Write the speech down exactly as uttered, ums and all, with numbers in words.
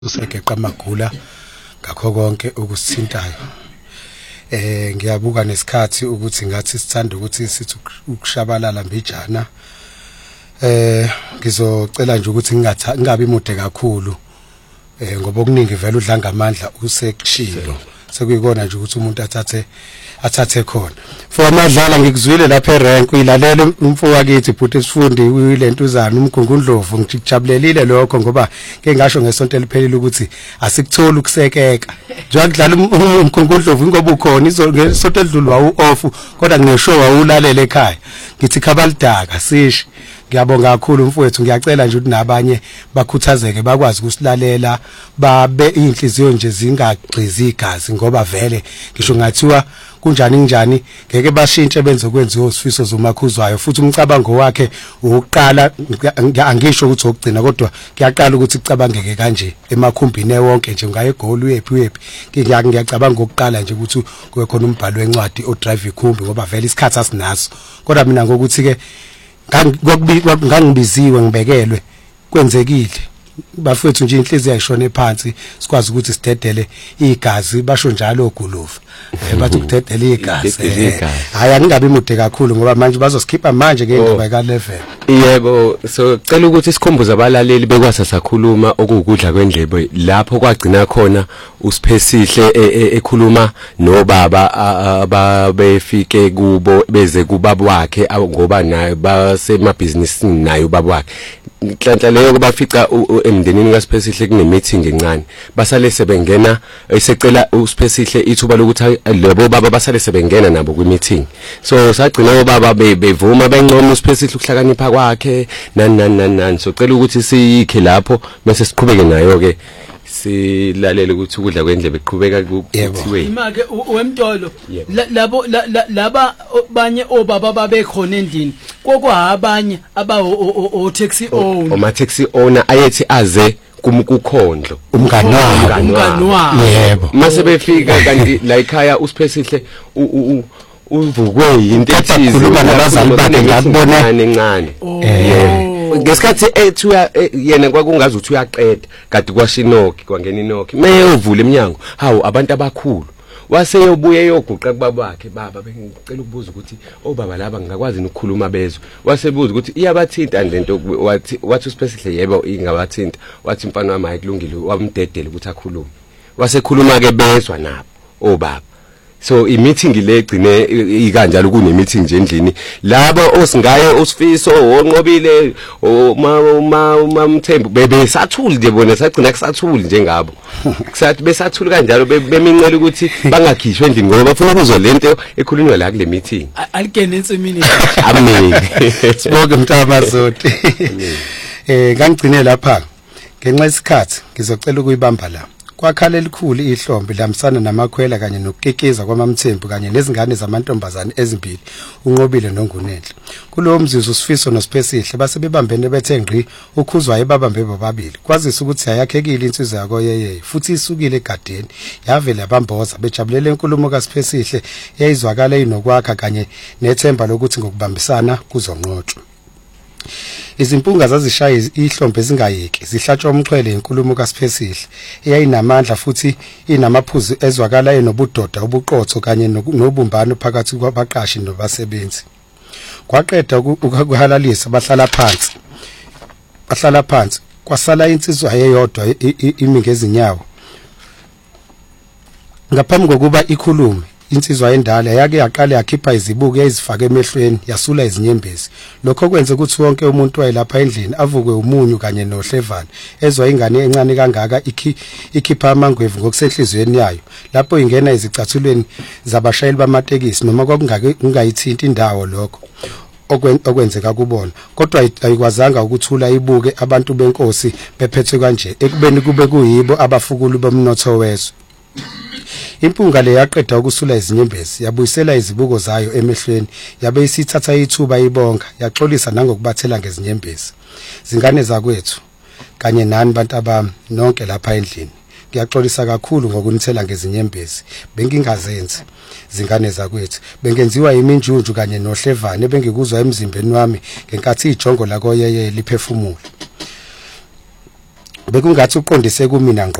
usegeqa amagula ngakho konke ukusithintayo. Eh ngiyabuka nesikhathi ukuthi ngathi sithanda ukuthi sithi ukushabalala mbijana. Eh ngizocela nje ukuthi ngingatha ngingabi mude kakhulu. Eh ngoba okuningi vele udlanga amandla usekushilo. Sekuyikona nje ukuthi umuntu athathe athathe khona. For amadlala ngikuzwile lapha erank uyilalela umfowabo wakithi futhi isifundi uyilentuzana umgungundlovu ngijabulelile lokho ngoba ke ngasho ngesonto eliphelile ukuthi asikutholi ukusekeka. Njengoba kudlala umgungundlovu ngoba ukhona isonto elidlulwa u-off kodwa ngineshow awulalela ekhaya. Ngithi khabalidaka sishi. Ngiyabonga kakhulu mfowethu ngiyacela nje ukuthi nabanye bakhuthazeke bakwazi ukusilalela babe inhliziyo nje zingagqizi igazi ngoba vele ngisho ngathiwa kunjani njani ngeke bashintshe benze kwenziwa usifiso zomakhuzwayo futhi umcabango wakhe ukuqala angisho ukuthi ukugcina kodwa ngiyaqala ukuthi kucabangeke kanje emakhumbini wonke nje ngaye egoli uyephi uyephi ngiyake ngiyacabanga ukuqala nje ukuthi kube khona umbhalo wencwadi o drive ikhumbi ngoba vele isikhathi asinaso kodwa mina ngokuthi ke ngangibiziwe ngibekelwe kwenzekile bafethu nje inhliziyo ayishone phansi sikwazi ukuthi sidedele igazi basho njalo oguluva bathi ukudedela igazi hayi angingabi mude kakhulu ngoba manje bazosikhipha manje ke indaba ka level. Yebo, so cela ukuthi sikhumbuze abalaleli bekwasa sakhuluma okukudla kwendlebe lapho kwagcina khona uSiphesihle ekhuluma nobaba ababefike kubo beze kubaba wakhe ngoba naye basemabhizinisini naye ubaba wakhe. Nhlanhla leyo kubafica emndenini kaSiphesihle kune meeting encane basale sebengena esecela uSiphesihle ithuba lokuthi lebo baba basale sebengena nabo kwi meeting. So sagcina obaba bevuma bencoma uSiphesihle ukuhlakanipha kwakhe nani nani nani so cela ukuthi siyikhe lapho bese siqhubeke nayo ke silalele ukuthi ukudla kwendlebe beqhubeka kuthiwe imake wemtolo labo laba banye obaba babekhona endini kokuhabanye aba o taxi owner oma taxi owner ayethi aze kumkukhondlo umngani umngani wabo yebo mase befika kanti la ekhaya uSiphesihle uvukwe into ethize khuluma nabazali bakhe ngakubona encane yebo ngesikhathi ethu yena kwakungazi ukuthi uyaqeda kade kwashinoki kwangena inoki meyovula eminyango hawo abantu abakhulu waseyobuye yoguqa kubaba wakhe baba bengicela ukubuza ukuthi obaba laba ngingakwazi ukukhuluma bezwe wasebuza ukuthi iyabathinta lento wathi wathi uSiphesihle yebo ingabathinta wathi mfana wami ayikulungile wamdedela ukuthi akhulume wasekhuluma ke bezwa nabo obaba. So i meeting le egcine ikanjalo kune meeting nje endlini labo osingaye usifiso onqobile uma uma Mthembu bebe sathuli nje bona sagcina kusathuli njengabo kusathi besathuli kanjalo bemincela ukuthi bangakhishwe endlini ngoba bafuna ukuzwa lento ekhulunywa la kule meeting alikene ensimini amen sibonke mntabazoti eh ngangigcine lapha ngenxa isikhathi ngizocela ukuyibamba la kwakhala elikhulu ihlombe lamsana namakhwela kanye nokukekeza kwamaMthembu kanye nezingane zamantombazane ezimbili unqobile noNgunenhle kulowo mzuzu uSifiso noSiphesihle base bebambene bethe ngqi ukhuzwayo babambe bobabili kwazisa ukuthi ayakhekile insizwe yako yeye futhi isukile egadeni yavela bamboza bejabulele inkulumo kaSiphesihle yayizwakala inokwakha kanye nethemba lokuthi ngokubambisana kuzonqotshwa. Izimpunga zazishaya ihlombe zingayeki zihlatshwa umxhwele inkulumo kaSiphesihle eyayinamandla futhi inamaphuzu ezwakala enobudoda obuqotho kanye nobumbano phakathi kwabaqashi nobasebenzi. Kwaqeda ukuhalalisa bahlala phansi bahlala phansi kwasala insizwa eyodwa imi ngezinyawo ngaphambi kokuba ikhulume. Insizwa endala yake yaqala yakhipha izibuko ezifake emehlweni yasula izinyembezi lokho kwenze ukuthi wonke umuntu wayelapha endlini avukwe umunyu kanye nohlevana ezwa ingane encane kangaka ikhipha amangwevu ngokusehlizweni yayo lapho ingena izicathulweni zabashayeli bamatekisi noma kwakungayithinta indawo lokho okwenzeka kubona kodwa ayikwazanga ukuthula ibuke abantu benkosi bephethwe kanje ekubeni kube kuyibo abafukulu bomnotho wezwe. Impunga le yaqeda ukusula izinyembezi yabuyisela izibuko zayo emehlweni yabe isithatha ithuba ibonga yaxolisa nangokubathela ngezinyembezi. Zingane zakwethu kanye nani bantu abami nonke lapha endlini ngiyaxolisa kakhulu ngokunithela ngezinyembezi bengingazenzi zingane zakwethu bengenziwa iminjunju kanye nohlevane bengikuzwa emzimbeni wami ngenkathi ijongo lako yeye liphefumula. bekungathi uqondise kumina ngqo